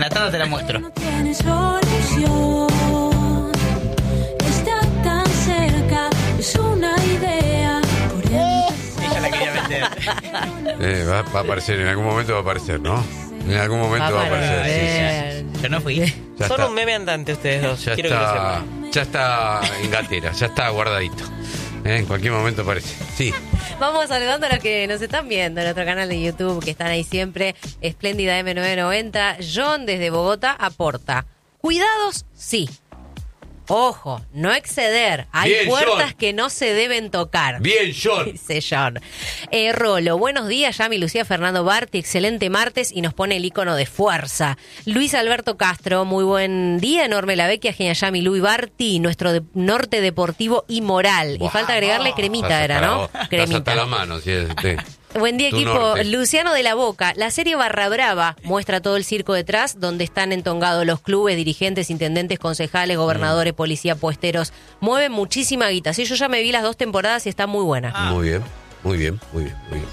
la tanda te la muestro. No tiene solución. Está tan cerca, es una idea. Por Ella la quería meter. Va a aparecer, en algún momento va a aparecer, ¿no? En algún momento va a aparecer. Sí. Yo no fui. Ya Son está. un meme andante ustedes dos. Ya Quiero que lo sepan. ya está en gatera, ya está guardadito. En cualquier momento aparece. Sí. Vamos saludando a los que nos están viendo en nuestro canal de YouTube, que están ahí siempre. Espléndida M990. John desde Bogotá aporta. Cuidados, sí. Ojo, no exceder. Hay Bien, puertas John. que no se deben tocar. Bien, John. Dice John. Rolo, buenos días, Yami, Lucía, Fernando Barti, excelente martes y nos pone el icono de fuerza. Luis Alberto Castro, muy buen día, enorme la vecchia, genia Yami, Luis Barti, nuestro norte deportivo y moral. Buah. Y falta agregarle cremita, Estás era, hasta ¿no? la- Estás Cremita. hasta la mano, sí. Buen día, Tu equipo. norte. Luciano de la Boca. La serie Barra Brava muestra todo el circo detrás, donde están entongados los clubes, dirigentes, intendentes, concejales, gobernadores, policía, puesteros. Mueven muchísima guita. Sí, yo ya me vi las 2 temporadas y está muy buena. Muy bien, muy bien, muy bien, muy bien.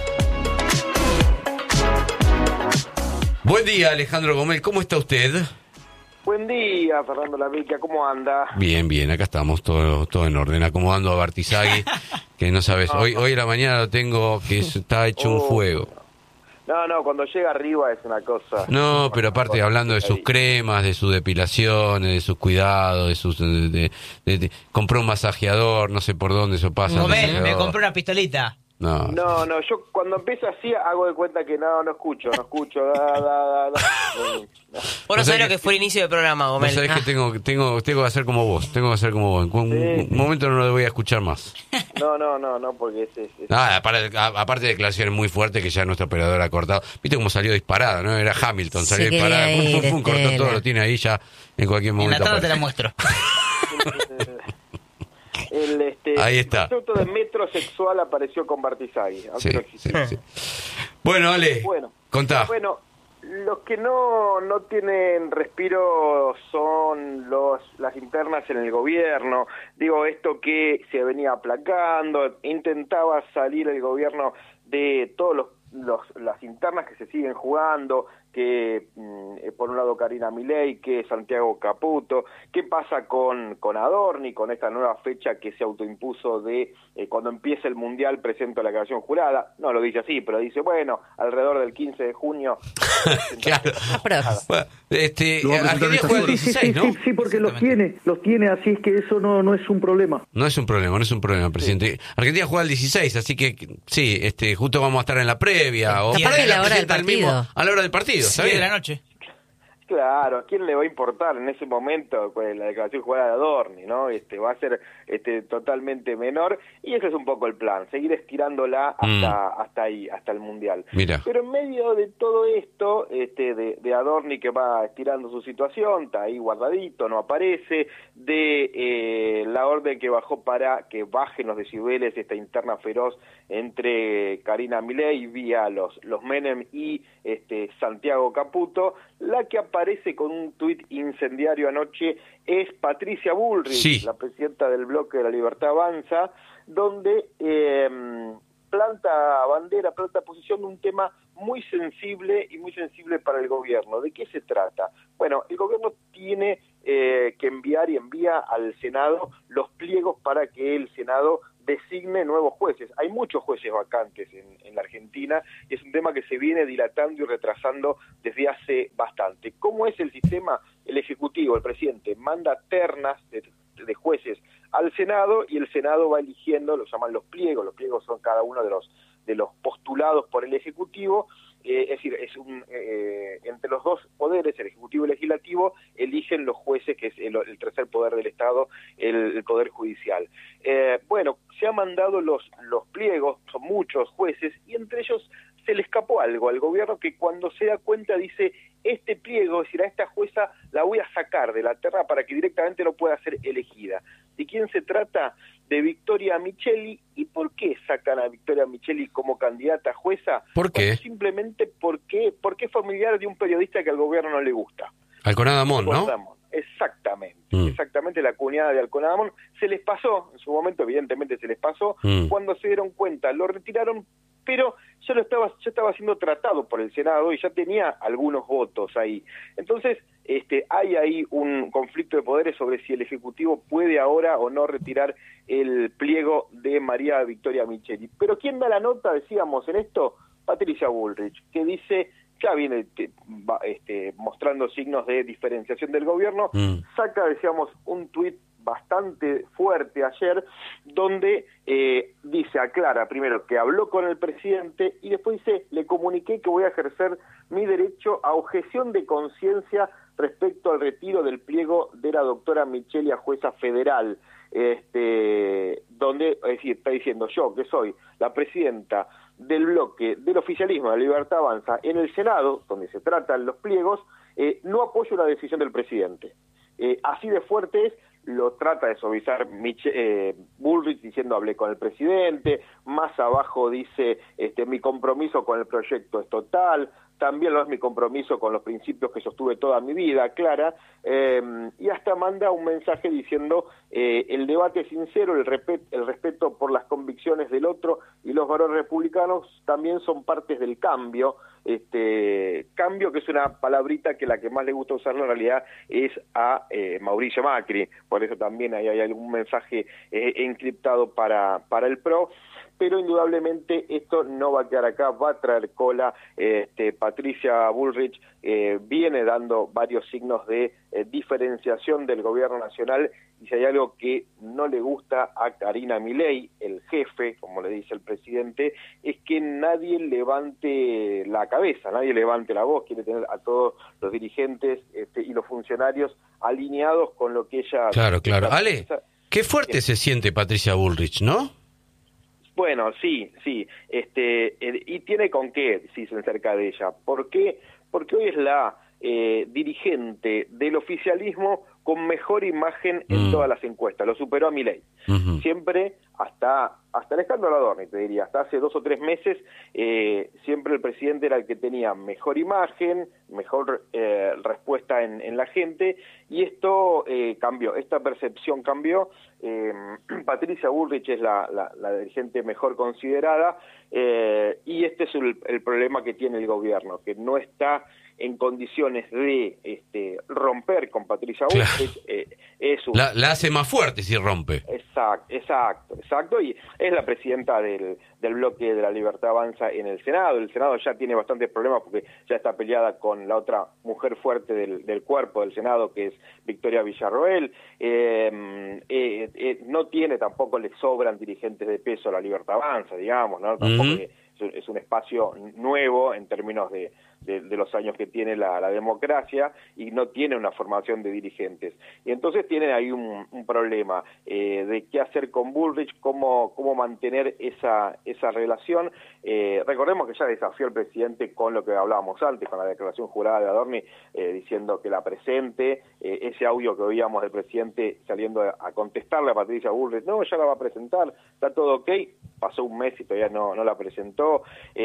Buen día, Alejandro Gomel. ¿Cómo está usted? Buen día, Fernando Lavica, ¿cómo anda? Bien, bien, acá estamos, todo en orden, acomodando a Bartizagui, que no sabes, hoy a la mañana lo tengo que está hecho un fuego. No, cuando llega arriba es una cosa. No, pero aparte hablando de sus cremas, de sus depilaciones, de sus cuidados, de sus compró un masajeador, no sé por dónde eso pasa. Gomel, me compré una pistolita. No. No, yo cuando empiezo así hago de cuenta que no escucho. Da. Vos no sabés lo que fue el inicio del programa, No Gomel. sabés que tengo que hacer como vos, En un momento no lo voy a escuchar más. No, porque es Aparte de declaraciones muy fuertes que ya nuestro operador ha cortado. ¿Viste cómo salió disparada, no? Era Hamilton, Se salió disparada, quería ir, cortó Estela. todo, lo tiene ahí ya en cualquier En la momento. tanda te la aparece. muestro. el Ahí está. concepto de metrosexual apareció con Bartizagui. Antes Sí, no existía. sí. Bueno, Ale, Bueno. contá. Bueno, los que no tienen respiro son las internas en el gobierno. Digo, esto que se venía aplacando, intentaba salir el gobierno de todos las internas que se siguen jugando, que por un lado Karina Milei, que Santiago Caputo. ¿Qué pasa con Adorni, con esta nueva fecha que se autoimpuso de cuando empiece el Mundial presento la declaración jurada? No lo dice así, pero dice, bueno, alrededor del 15 de junio. Claro. Aprox. Bueno, Lo va a presentar Argentina esta juega el semana. 16, ¿no? Sí, porque los tiene, así es que eso no es un problema. No es un problema, presidente. Argentina juega el 16, así que sí, justo vamos a estar en la previa. O Aparte de la hora del presenta el mismo- partido. a la hora del partido, ¿está 10 de bien? la noche. Claro, ¿a quién le va a importar en ese momento pues, la declaración jurada de Adorni, ¿no? Va a ser totalmente menor, y ese es un poco el plan, seguir estirándola hasta ahí, hasta el Mundial. Mira. Pero en medio de todo esto, de Adorni que va estirando su situación, está ahí guardadito, no aparece, de la orden que bajó para que bajen los decibeles, esta interna feroz entre Karina Milei vía los Menem y Santiago Caputo, la que aparece con un tuit incendiario anoche es Patricia Bullrich, Sí. la presidenta del Bloque de la Libertad Avanza, donde planta posición de un tema muy sensible para el gobierno. ¿De qué se trata? Bueno, el gobierno tiene que enviar y envía al Senado los pliegos para que el Senado designe nuevos jueces. Hay muchos jueces vacantes en la Argentina y es un tema que se viene dilatando y retrasando desde hace bastante. ¿Cómo es el sistema? El Ejecutivo, el presidente, manda ternas de jueces al Senado y el Senado va eligiendo, lo llaman los pliegos son cada uno de los postulados por el Ejecutivo, es decir, entre los dos poderes, el Ejecutivo y el Legislativo, eligen los jueces, que es el tercer poder del Estado, el Poder Judicial. Bueno, se han mandado los pliegos, son muchos jueces, y entre ellos se le escapó algo al gobierno que cuando se da cuenta dice, este pliego, es decir, a esta jueza la voy a sacar de la terna para que directamente no pueda ser elegida. ¿De quién se trata? De Victoria Micheli. ¿Y por qué sacan a Victoria Micheli como candidata a jueza? ¿Por qué? Bueno, simplemente porque es familiar de un periodista que al gobierno no le gusta. Alconada Amón, ¿no? Alconada. Exactamente, la cuñada de Alconada Amón. Se les pasó, en su momento evidentemente se les pasó, cuando se dieron cuenta, lo retiraron pero ya estaba siendo tratado por el Senado y ya tenía algunos votos ahí. Entonces, hay ahí un conflicto de poderes sobre si el Ejecutivo puede ahora o no retirar el pliego de María Victoria Micheli. Pero ¿quién da la nota, decíamos, en esto? Patricia Bullrich, que dice, ya viene mostrando signos de diferenciación del gobierno, saca, decíamos, un tuit bastante fuerte ayer, donde dice, aclara primero que habló con el presidente y después dice, le comuniqué que voy a ejercer mi derecho a objeción de conciencia respecto al retiro del pliego de la doctora Micheli a jueza federal, donde, es decir, está diciendo yo, que soy la presidenta del bloque del oficialismo de la Libertad Avanza en el Senado, donde se tratan los pliegos, no apoyo la decisión del presidente. Así de fuerte es, lo trata de suavizar Bullrich diciendo hablé con el presidente, más abajo dice mi compromiso con el proyecto es total, también lo es mi compromiso con los principios que sostuve toda mi vida, Clara, y hasta manda un mensaje diciendo el debate sincero, el respeto por las convicciones del otro y los valores republicanos también son partes del cambio, cambio que es una palabrita que la que más le gusta usarlo en realidad es a Mauricio Macri, por eso también hay algún mensaje encriptado para el PRO, pero indudablemente esto no va a quedar acá, va a traer cola. Patricia Bullrich viene dando varios signos de diferenciación del gobierno nacional, y si hay algo que no le gusta a Karina Milei, el jefe, como le dice el presidente, es que nadie levante la cabeza, nadie levante la voz, quiere tener a todos los dirigentes y los funcionarios alineados con lo que ella... Claro. Ale, qué fuerte se siente Patricia Bullrich, ¿no? Bueno, sí, y tiene con qué, dicen cerca de ella. ¿Por qué? Porque hoy es la dirigente del oficialismo con mejor imagen en todas las encuestas, lo superó a Milei. Siempre, hasta el escándalo Adorni, te diría, hasta hace 2 o 3 meses, siempre el presidente era el que tenía mejor imagen, mejor respuesta en la gente, y esto cambió, esta percepción cambió. Patricia Bullrich es la dirigente mejor considerada, y este es el problema que tiene el gobierno, que no está en condiciones de romper con Patricia Bullrich. La hace más fuerte si rompe. Exacto, y es la presidenta del bloque de la Libertad Avanza en el Senado. El Senado ya tiene bastantes problemas porque ya está peleada con la otra mujer fuerte del cuerpo del Senado, que es Victoria Villarroel. No tiene, tampoco le sobran dirigentes de peso a la Libertad Avanza, digamos, ¿no? Tampoco es un espacio nuevo en términos de los años que tiene la democracia, y no tiene una formación de dirigentes. Y entonces tienen ahí un problema de qué hacer con Bullrich, cómo mantener esa relación. Recordemos que ya desafió al presidente con lo que hablábamos antes, con la declaración jurada de Adorni, diciendo que la presente, ese audio que oíamos del presidente saliendo a contestarle a Patricia Bullrich, no, ya la va a presentar, está todo ok, pasó un mes y todavía no la presentó.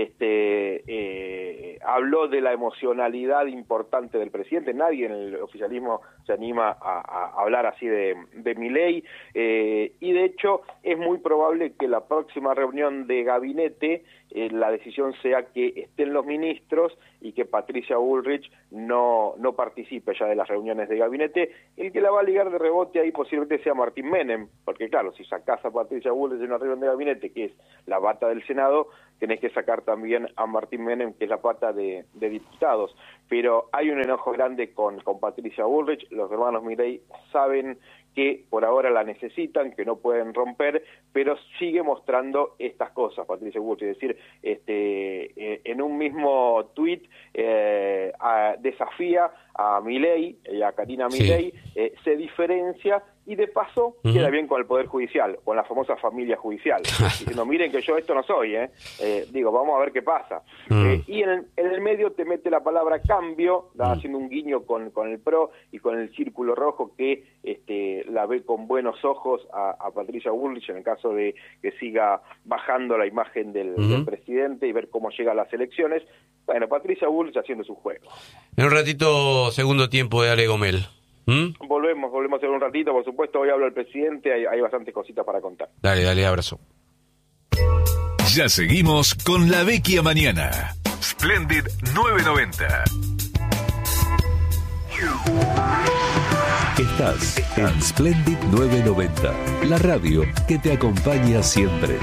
Habló de la emocionalidad importante del presidente, nadie en el oficialismo se anima a hablar así de Milei, y de hecho es muy probable que la próxima reunión de gabinete la decisión sea que estén los ministros y que Patricia Bullrich no participe ya de las reuniones de gabinete. El que la va a ligar de rebote ahí posiblemente sea Martín Menem, porque claro, si sacás a Patricia Bullrich en una reunión de gabinete, que es la pata del Senado, tenés que sacar también a Martín Menem, que es la pata de diputados. Pero hay un enojo grande con Patricia Bullrich. Los hermanos Milei saben que por ahora la necesitan, que no pueden romper, pero sigue mostrando estas cosas, Patricia Bullrich, es decir, en un mismo tuit desafía a Milei y a Karina Milei, se diferencia y de paso queda bien con el Poder Judicial, con la famosa familia judicial, diciendo, miren que yo esto no soy, vamos a ver qué pasa. Y en el medio te mete la palabra cambio, haciendo un guiño con el PRO y con el Círculo Rojo, que la ve con buenos ojos a Patricia Bullrich en el caso de que siga bajando la imagen del presidente y ver cómo llega a las elecciones. Bueno, Patricia Bullrich haciendo su juego. En un ratito, segundo tiempo de Ale Gomel. Volvemos en un ratito, por supuesto. Hoy habla el presidente, hay bastantes cositas para contar. Dale, abrazo. Ya seguimos con La Vecchia Mañana. Splendid 990. Estás en Splendid 990, la radio que te acompaña siempre.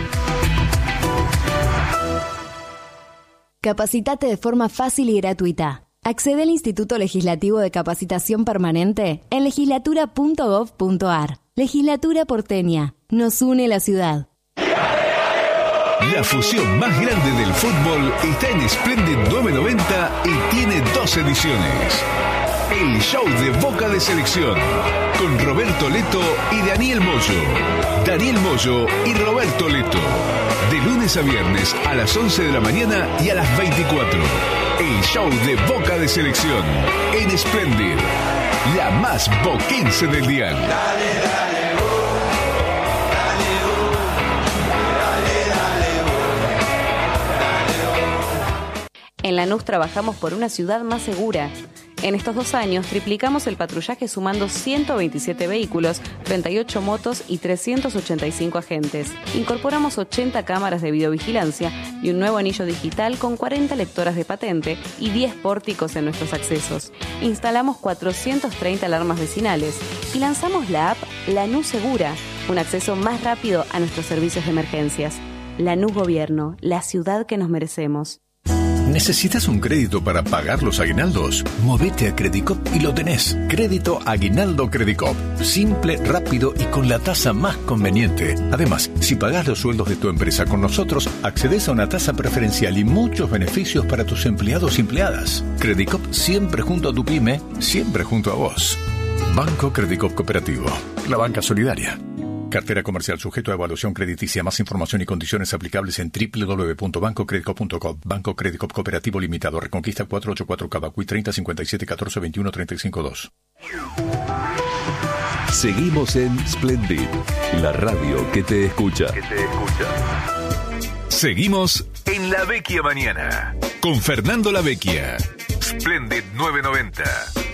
Capacitate de forma fácil y gratuita. Accede al Instituto Legislativo de Capacitación Permanente en legislatura.gov.ar. Legislatura porteña. Nos une la ciudad. La fusión más grande del fútbol está en Splendid 990 y tiene 2 ediciones. El show de Boca de Selección, con Roberto Leto y Daniel Moyo. Daniel Moyo y Roberto Leto. De lunes a viernes a las 11 de la mañana y a las 24. El show de Boca de Selección en Splendid, la más boquense del dial. En Lanús trabajamos por una ciudad más segura. En estos 2 años triplicamos el patrullaje sumando 127 vehículos, 38 motos y 385 agentes. Incorporamos 80 cámaras de videovigilancia y un nuevo anillo digital con 40 lectoras de patente y 10 pórticos en nuestros accesos. Instalamos 430 alarmas vecinales y lanzamos la app Lanús Segura, un acceso más rápido a nuestros servicios de emergencias. Lanús Gobierno, la ciudad que nos merecemos. ¿Necesitas un crédito para pagar los aguinaldos? Movete a Credicop y lo tenés. Crédito Aguinaldo Credicop. Simple, rápido y con la tasa más conveniente. Además, si pagás los sueldos de tu empresa con nosotros, accedes a una tasa preferencial y muchos beneficios para tus empleados y empleadas. Credicop siempre junto a tu pyme, siempre junto a vos. Banco Credicop Cooperativo. La banca solidaria. Cartera comercial sujeto a evaluación crediticia. Más información y condiciones aplicables en www.bancocredicop.com. Banco Credicop Cooperativo Limitado. Reconquista 484 Cavacuy 30 57 14 21 35 2. Seguimos en Splendid, la radio que te escucha. Seguimos en La Vecchia Mañana con Fernando La Vecchia. Splendid 990.